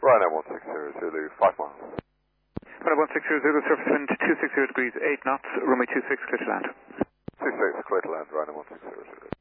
Ryanair 1600, 5 miles. Ryanair 1600, surface wind 260 degrees, 8 knots, runway 26, clear to land. 26, clear to land, Ryanair 1600.